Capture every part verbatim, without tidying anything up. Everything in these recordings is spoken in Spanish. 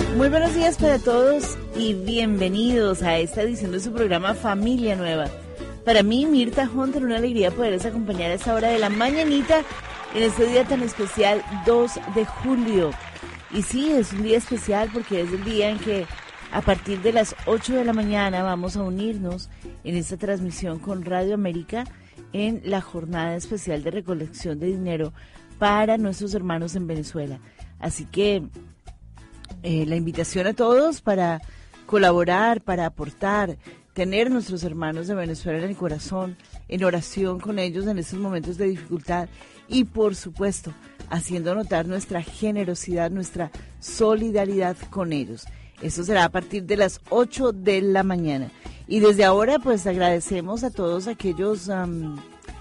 Muy buenos días para todos y bienvenidos a esta edición de su programa Familia Nueva. Para mí, Mirta Hunter, una alegría poderles acompañar a esta hora de la mañanita en este día tan especial, dos de julio. Y sí, es un día especial porque es el día en que a partir de las ocho de la mañana vamos a unirnos en esta transmisión con Radio América en la jornada especial de recolección de dinero para nuestros hermanos en Venezuela. Así que eh, la invitación a todos para colaborar, para aportar, tener nuestros hermanos de Venezuela en el corazón, en oración con ellos en estos momentos de dificultad y, por supuesto, haciendo notar nuestra generosidad, nuestra solidaridad con ellos. Eso será a partir de las ocho de la mañana. Y desde ahora, pues, agradecemos a todos aquellos um,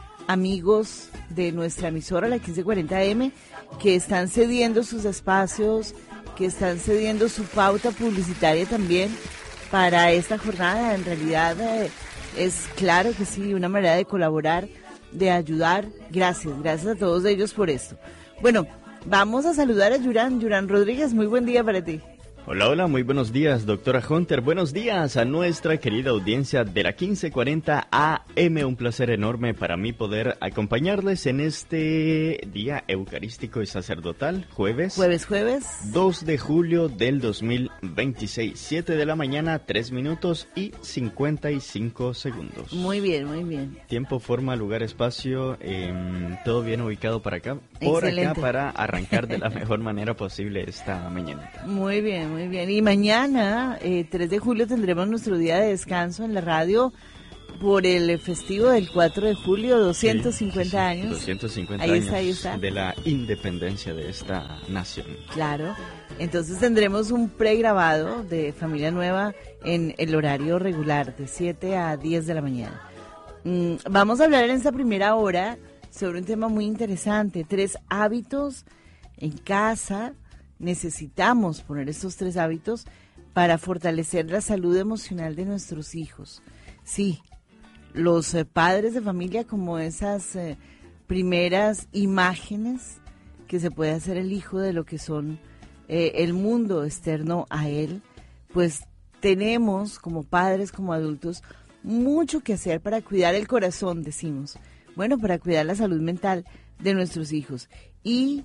amigos de nuestra emisora, la quince cuarenta eme, que están cediendo sus espacios, que están cediendo su pauta publicitaria también para esta jornada. En realidad eh, es claro que sí, una manera de colaborar, de ayudar. Gracias, gracias a todos ellos por esto. Bueno, vamos a saludar a Yuran. Yuran Rodríguez, muy buen día para ti. Hola, hola, muy buenos días, doctora Hunter. Buenos días a nuestra querida audiencia de la quince cuarenta A M. Un placer enorme para mí poder acompañarles en este día eucarístico y sacerdotal, jueves. Jueves, jueves. dos de julio del dos mil veintiséis, siete de la mañana, tres minutos y cincuenta y cinco segundos. Muy bien, muy bien. Tiempo, forma, lugar, espacio, eh, todo bien ubicado para acá, por Excelente. Acá para arrancar de la mejor manera posible esta mañanita. Muy bien, muy bien. Y mañana, eh, tres de julio, tendremos nuestro día de descanso en la radio por el festivo del cuatro de julio, doscientos cincuenta sí, sí, años. doscientos cincuenta ahí años está, ahí está. De la independencia de esta nación. Claro. Entonces tendremos un pregrabado de Familia Nueva en el horario regular, de siete a diez de la mañana. Mm, vamos a hablar en esta primera hora sobre un tema muy interesante, tres hábitos en casa. Necesitamos poner estos tres hábitos para fortalecer la salud emocional de nuestros hijos. Sí, los eh, padres de familia, como esas eh, primeras imágenes que se puede hacer el hijo de lo que son eh, el mundo externo a él, pues tenemos como padres, como adultos, mucho que hacer para cuidar el corazón, decimos. Bueno, para cuidar la salud mental de nuestros hijos. Y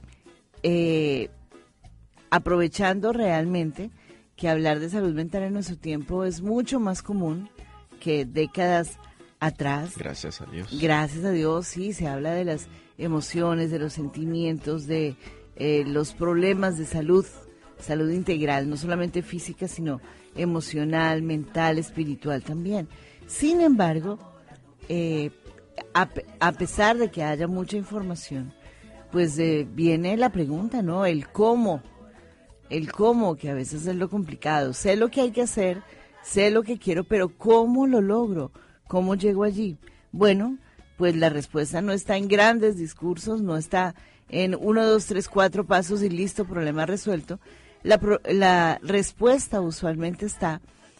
eh, aprovechando realmente que hablar de salud mental en nuestro tiempo es mucho más común que décadas atrás. Gracias a Dios. Gracias a Dios, sí, se habla de las emociones, de los sentimientos, de eh, los problemas de salud, salud integral, no solamente física, sino emocional, mental, espiritual también. Sin embargo, eh, a, a pesar de que haya mucha información, pues eh, viene la pregunta, ¿no? El cómo. El cómo, que a veces es lo complicado. Sé lo que hay que hacer, sé lo que quiero, pero ¿cómo lo logro? ¿Cómo llego allí? Bueno, pues la respuesta no está en grandes discursos, no está en uno, dos, tres, cuatro pasos y listo, problema resuelto. La, la respuesta usualmente está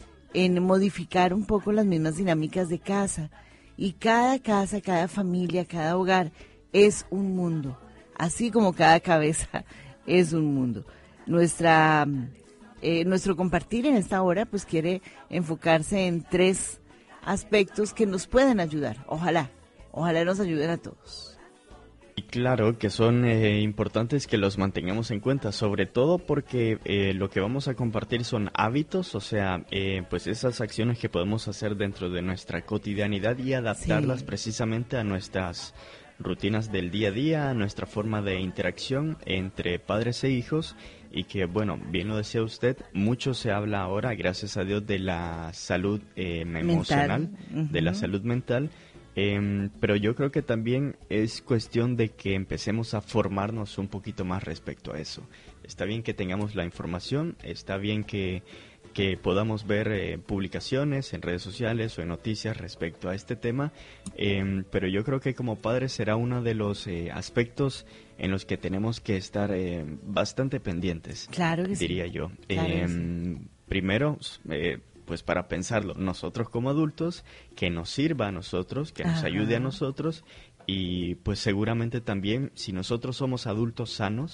en modificar un poco las mismas dinámicas de casa. Y cada casa, cada familia, cada hogar es un mundo, así como cada cabeza es un mundo. Nuestra, eh, nuestro compartir en esta hora pues quiere enfocarse en tres aspectos que nos pueden ayudar. Ojalá, ojalá nos ayuden a todos. Y claro que son eh, importantes que los mantengamos en cuenta, sobre todo porque eh, lo que vamos a compartir son hábitos, o sea, eh, pues esas acciones que podemos hacer dentro de nuestra cotidianidad y adaptarlas sí. precisamente a nuestras rutinas del día a día, a nuestra forma de interacción entre padres e hijos. Y que, bueno, bien lo decía usted, mucho se habla ahora, gracias a Dios, de la salud eh, emocional, uh-huh. de la salud mental, eh, pero yo creo que también es cuestión de que empecemos a formarnos un poquito más respecto a eso. Está bien que tengamos la información, está bien que, que podamos ver eh, publicaciones en redes sociales o en noticias respecto a este tema, eh, pero yo creo que como padres será uno de los eh, aspectos en los que tenemos que estar eh, bastante pendientes, claro que diría sí. yo. Claro eh, que sí. Primero, eh, pues para pensarlo, nosotros como adultos, que nos sirva a nosotros, que nos Ajá. ayude a nosotros, y pues seguramente también, si nosotros somos adultos sanos,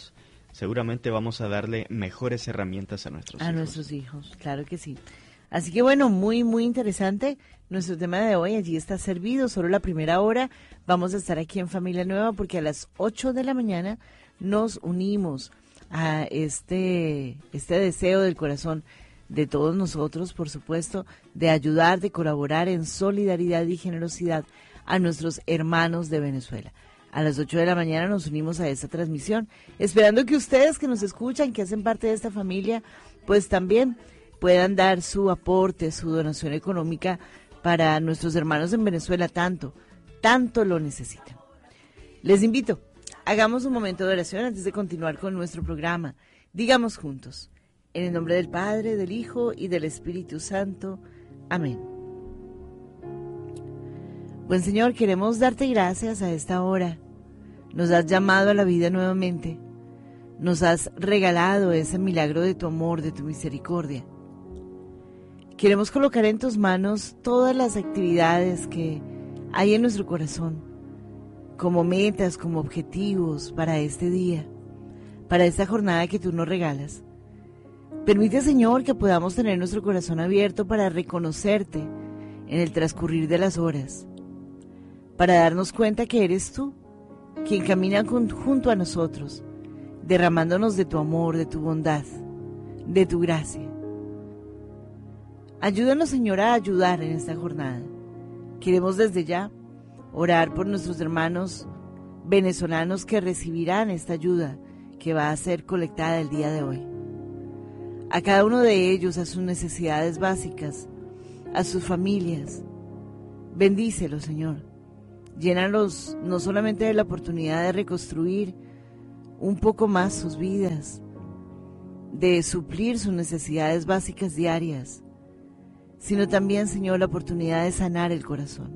seguramente vamos a darle mejores herramientas a nuestros a hijos. A nuestros hijos, claro que sí. Así que bueno, muy, muy interesante nuestro tema de hoy. Allí está servido, solo la primera hora. Vamos a estar aquí en Familia Nueva porque a las ocho de la mañana nos unimos a este, este deseo del corazón de todos nosotros, por supuesto, de ayudar, de colaborar en solidaridad y generosidad a nuestros hermanos de Venezuela. A las ocho de la mañana nos unimos a esta transmisión, esperando que ustedes que nos escuchan, que hacen parte de esta familia, pues también puedan dar su aporte, su donación económica para nuestros hermanos en Venezuela, tanto, tanto lo necesitan. Les invito, hagamos un momento de oración antes de continuar con nuestro programa. Digamos juntos, en el nombre del Padre, del Hijo y del Espíritu Santo. Amén. Buen Señor, queremos darte gracias a esta hora. Nos has llamado a la vida nuevamente. Nos has regalado ese milagro de tu amor, de tu misericordia. Queremos colocar en tus manos todas las actividades que hay en nuestro corazón, como metas, como objetivos para este día, para esta jornada que tú nos regalas. Permite, Señor, que podamos tener nuestro corazón abierto para reconocerte en el transcurrir de las horas, para darnos cuenta que eres tú quien camina con, junto a nosotros, derramándonos de tu amor, de tu bondad, de tu gracia. Ayúdanos, Señor, a ayudar en esta jornada. Queremos desde ya orar por nuestros hermanos venezolanos que recibirán esta ayuda que va a ser colectada el día de hoy. A cada uno de ellos, a sus necesidades básicas, a sus familias. Bendícelos, Señor. Llénalos no solamente de la oportunidad de reconstruir un poco más sus vidas, de suplir sus necesidades básicas diarias, sino también, Señor, la oportunidad de sanar el corazón.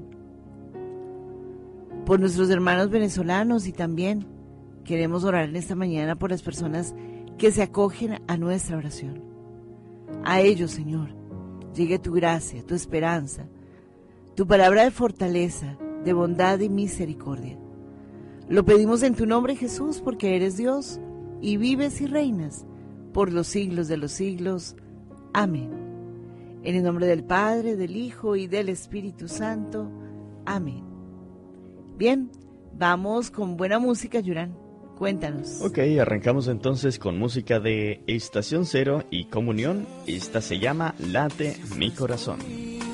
Por nuestros hermanos venezolanos y también queremos orar en esta mañana por las personas que se acogen a nuestra oración. A ellos, Señor, llegue tu gracia, tu esperanza, tu palabra de fortaleza, de bondad y misericordia. Lo pedimos en tu nombre, Jesús, porque eres Dios y vives y reinas por los siglos de los siglos. Amén. En el nombre del Padre, del Hijo y del Espíritu Santo. Amén. Bien, vamos con buena música, Yurán. Cuéntanos. Ok, arrancamos entonces con música de Estación Cero y Comunión. Esta se llama Late mi corazón.